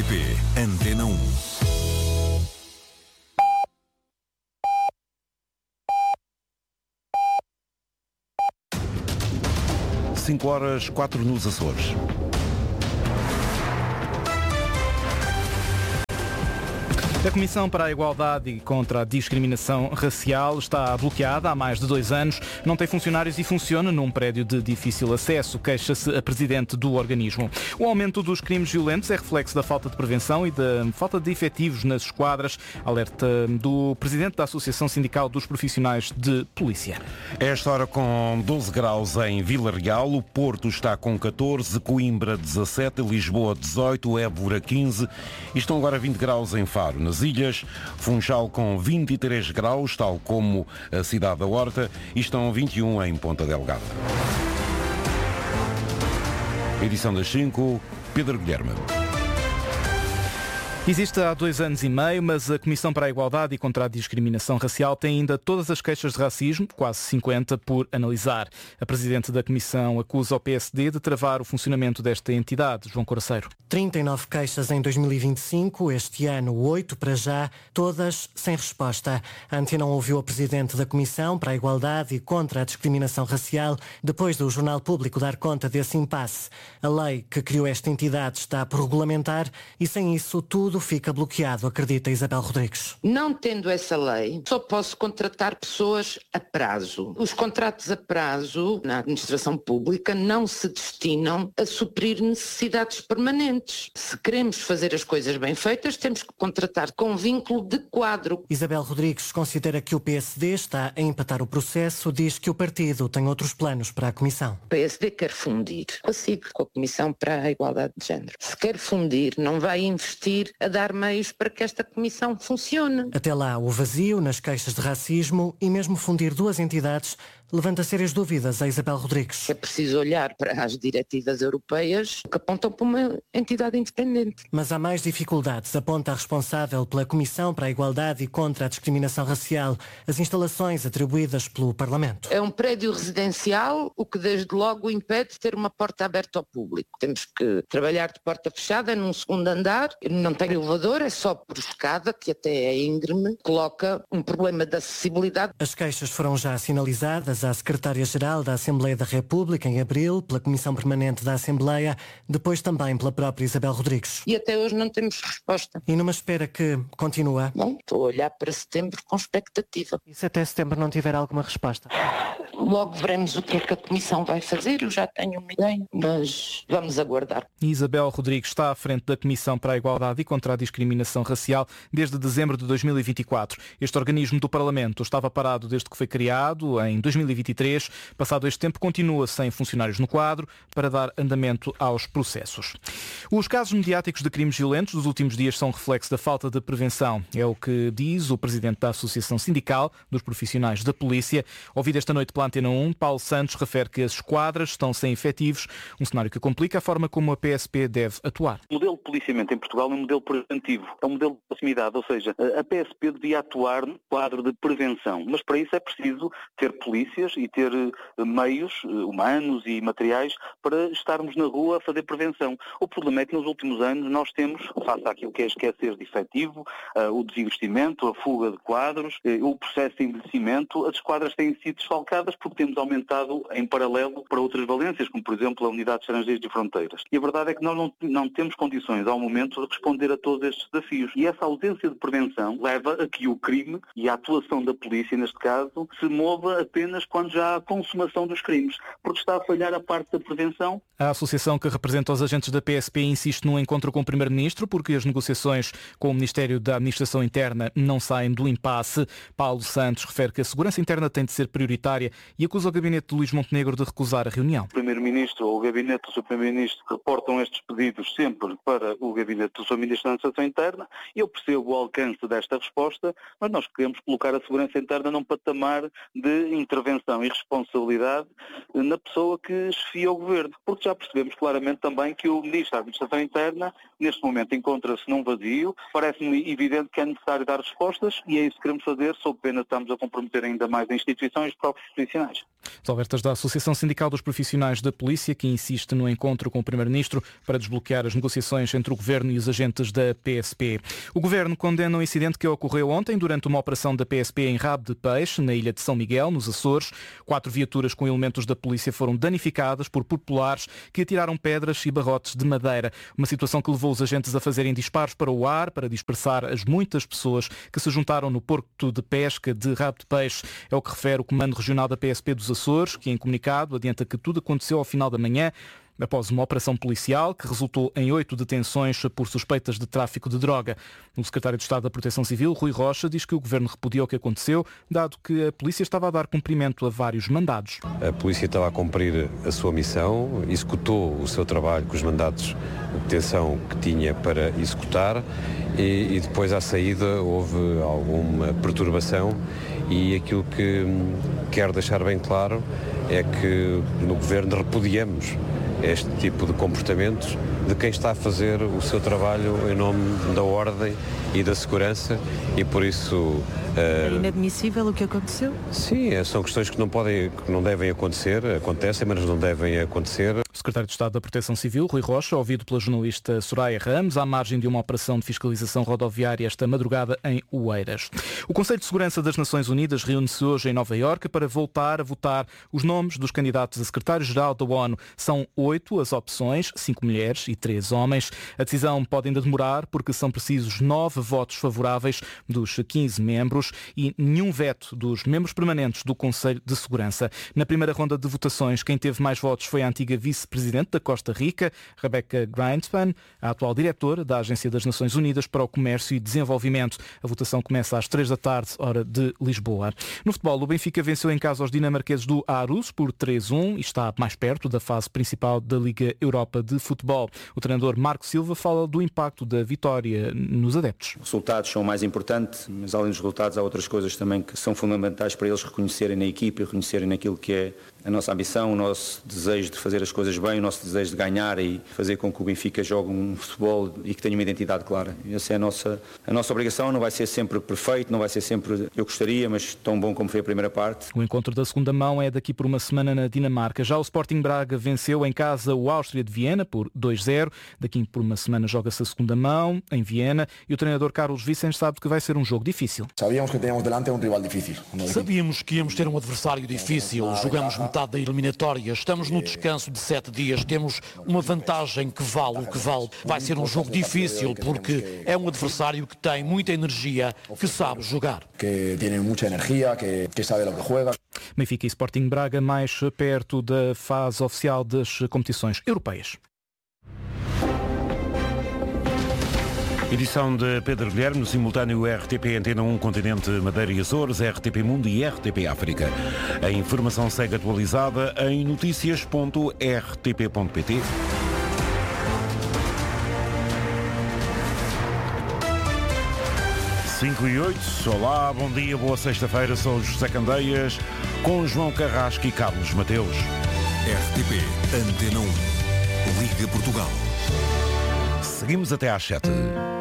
RTP Antena 1. Cinco horas, 4 nos Açores. A Comissão para a Igualdade e contra a Discriminação Racial está bloqueada há mais de 2 anos, não tem funcionários e funciona num prédio de difícil acesso, queixa-se a presidente do organismo. O aumento dos crimes violentos é reflexo da falta de prevenção e da falta de efetivos nas esquadras, alerta do presidente da Associação Sindical dos Profissionais de Polícia. Esta hora com 12 graus em Vila Real, o Porto está com 14, Coimbra 17, Lisboa 18, Évora 15 e estão agora 20 graus em Faro. Nas ilhas, Funchal com 23 graus, tal como a cidade da Horta, e estão 21 em Ponta Delgada. Edição das 5, Pedro Guilherme. Existe há 2 anos e meio, mas a Comissão para a Igualdade e contra a Discriminação Racial tem ainda todas as queixas de racismo, quase 50, por analisar. A Presidente da Comissão acusa o PSD de travar o funcionamento desta entidade. João Coraceiro. 39 queixas em 2025, este ano 8 para já, todas sem resposta. A Antena não ouviu a Presidente da Comissão para a Igualdade e contra a Discriminação Racial depois do Jornal Público dar conta desse impasse. A lei que criou esta entidade está por regulamentar e sem isso tudo fica bloqueado, acredita Isabel Rodrigues. Não tendo essa lei, só posso contratar pessoas a prazo. Os contratos a prazo na administração pública não se destinam a suprir necessidades permanentes. Se queremos fazer as coisas bem feitas, temos que contratar com vínculo de quadro. Isabel Rodrigues considera que o PSD está a empatar o processo, diz que o partido tem outros planos para a Comissão. O PSD quer fundir a SIC com a Comissão para a Igualdade de Género. Se quer fundir, não vai investir a dar meios para que esta comissão funcione. Até lá, o vazio nas queixas de racismo e mesmo fundir duas entidades levanta sérias dúvidas a Isabel Rodrigues. É preciso olhar para as diretivas europeias que apontam para uma entidade independente. Mas há mais dificuldades, aponta a responsável pela Comissão para a Igualdade e contra a Discriminação Racial, as instalações atribuídas pelo Parlamento. É um prédio residencial, o que desde logo impede de ter uma porta aberta ao público. Temos que trabalhar de porta fechada num segundo andar, não tem elevador, é só por escada, que até é íngreme, coloca um problema de acessibilidade. As queixas foram já sinalizadas à Secretária-Geral da Assembleia da República em abril, pela Comissão Permanente da Assembleia, depois também pela própria Isabel Rodrigues. E até hoje não temos resposta. E numa espera que continua? Bom, estou a olhar para setembro com expectativa. E se até setembro não tiver alguma resposta? Logo veremos o que é que a Comissão vai fazer, eu já tenho uma ideia, mas vamos aguardar. Isabel Rodrigues está à frente da Comissão para a Igualdade e contra a Discriminação Racial desde dezembro de 2024. Este organismo do Parlamento estava parado desde que foi criado, em 2023. Passado este tempo, continua sem funcionários no quadro para dar andamento aos processos. Os casos mediáticos de crimes violentos dos últimos dias são reflexo da falta de prevenção. É o que diz o presidente da Associação Sindical dos Profissionais da Polícia. Ouvido esta noite pela Antena 1, Paulo Santos refere que as esquadras estão sem efetivos, um cenário que complica a forma como a PSP deve atuar. O modelo de policiamento em Portugal é um modelo preventivo, é um modelo de proximidade, ou seja, a PSP devia atuar no quadro de prevenção, mas para isso é preciso ter polícias e ter meios humanos e materiais para estarmos na rua a fazer prevenção. O problema é que nos últimos anos nós temos, face àquilo que é esquecer de efetivo, o desinvestimento, a fuga de quadros, o processo de envelhecimento, as esquadras têm sido desfalcadas porque temos aumentado em paralelo para outras valências, como por exemplo a Unidade de Estrangeiros e Fronteiras. E a verdade é que nós não temos condições ao momento de responder a todos estes desafios. E essa ausência de prevenção leva a que o crime e a atuação da polícia, neste caso, se mova apenas quando já há consumação dos crimes, porque está a falhar a parte da prevenção. A associação que representa os agentes da PSP insiste num encontro com o Primeiro-Ministro porque as negociações com o Ministério da Administração Interna não saem do impasse. Paulo Santos refere que a segurança interna tem de ser prioritária e acusa o gabinete de Luís Montenegro de recusar a reunião. O Primeiro-Ministro ou o gabinete do Sr. Primeiro-Ministro reportam estes pedidos sempre para o gabinete do Sr. Ministro da Administração Interna. Eu percebo o alcance desta resposta, mas nós queremos colocar a segurança interna num patamar de intervenção prevenção e responsabilidade na pessoa que chefia o Governo, porque já percebemos claramente também que o Ministro da Administração Interna, neste momento, encontra-se num vazio. Parece-me evidente que é necessário dar respostas e é isso que queremos fazer, sob pena de estarmos a comprometer ainda mais a instituição e os próprios profissionais. As alertas da Associação Sindical dos Profissionais da Polícia, que insiste no encontro com o Primeiro-Ministro para desbloquear as negociações entre o Governo e os agentes da PSP. O Governo condena o incidente que ocorreu ontem durante uma operação da PSP em Rabo de Peixe, na ilha de São Miguel, nos Açores. 4 viaturas com elementos da polícia foram danificadas por populares que atiraram pedras e barrotes de madeira. Uma situação que levou os agentes a fazerem disparos para o ar para dispersar as muitas pessoas que se juntaram no porto de pesca de Rabo de Peixe. É o que refere o Comando Regional da PSP dos Açores, que em comunicado adianta que tudo aconteceu ao final da manhã, após uma operação policial que resultou em 8 detenções por suspeitas de tráfico de droga. O secretário de Estado da Proteção Civil, Rui Rocha, diz que o Governo repudiou o que aconteceu, dado que a polícia estava a dar cumprimento a vários mandados. A polícia estava a cumprir a sua missão, executou o seu trabalho com os mandados de detenção que tinha para executar e depois à saída houve alguma perturbação e aquilo que quero deixar bem claro é que no Governo repudiamos este tipo de comportamentos de quem está a fazer o seu trabalho em nome da ordem e da segurança e por isso... É inadmissível o que aconteceu? Sim, são questões que não devem acontecer, acontecem, mas não devem acontecer. O secretário de Estado da Proteção Civil, Rui Rocha, ouvido pela jornalista Soraya Ramos, à margem de uma operação de fiscalização rodoviária esta madrugada em Oeiras. O Conselho de Segurança das Nações Unidas reúne-se hoje em Nova Iorque para voltar a votar os nomes dos candidatos a secretário-geral da ONU. São 8 as opções, 5 mulheres e 3 homens. A decisão pode ainda demorar porque são precisos 9 votos favoráveis dos 15 membros e nenhum veto dos membros permanentes do Conselho de Segurança. Na primeira ronda de votações, quem teve mais votos foi a antiga vice-presidente da Costa Rica, Rebecca Grynspan, a atual diretora da Agência das Nações Unidas para o Comércio e Desenvolvimento. A votação começa às 3 da tarde, hora de Lisboa. No futebol, o Benfica venceu em casa aos dinamarqueses do Aarhus por 3-1 e está mais perto da fase principal da Liga Europa de Futebol. O treinador Marco Silva fala do impacto da vitória nos adeptos. Os resultados são o mais importante, mas além dos resultados há outras coisas também que são fundamentais para eles reconhecerem na equipe e reconhecerem naquilo que é a nossa ambição, o nosso desejo de fazer as coisas bem, o nosso desejo de ganhar e fazer com que o Benfica jogue um futebol e que tenha uma identidade clara. Essa é a nossa obrigação, não vai ser sempre perfeito, não vai ser sempre eu gostaria, mas tão bom como foi a primeira parte. O encontro da segunda mão é daqui por uma semana na Dinamarca. Já o Sporting Braga venceu em casa o Áustria de Viena por 2-0. Daqui por uma semana joga-se a segunda mão em Viena e o treinador Carlos Vicens sabe que vai ser um jogo difícil. Sabíamos que tínhamos delante um rival difícil. Sabíamos que íamos ter um adversário difícil. Jogamos metade da eliminatória. Estamos no descanso de 7 dias. Temos uma vantagem que vale o que vale. Vai ser um jogo difícil porque é um adversário que tem muita energia, que sabe jogar. Que tem muita energia, que sabe o que joga. Benfica e Sporting Braga mais perto da fase oficial das competições europeias. Edição de Pedro Guilherme, no simultâneo RTP Antena 1 Continente Madeira e Açores, RTP Mundo e RTP África. A informação segue atualizada em noticias.rtp.pt. Cinco e 8, olá, bom dia, boa sexta-feira, sou José Candeias, com João Carrasco e Carlos Mateus. RTP Antena 1, Liga Portugal. Seguimos até às 7.